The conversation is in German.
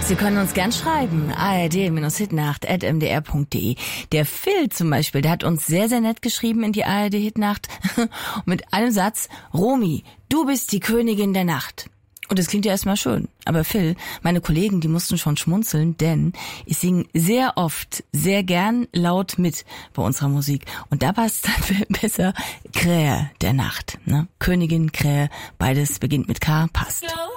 Sie können uns gern schreiben, ard-hitnacht@mdr.de. Der Phil zum Beispiel, der hat uns sehr, sehr nett geschrieben in die ARD-Hitnacht mit einem Satz: Romy, du bist die Königin der Nacht. Und das klingt ja erstmal schön. Aber Phil, meine Kollegen, die mussten schon schmunzeln, denn ich singe sehr oft, sehr gern laut mit bei unserer Musik. Und da passt dann besser Krähe der Nacht. Ne? Königin, Krähe, beides beginnt mit K, passt.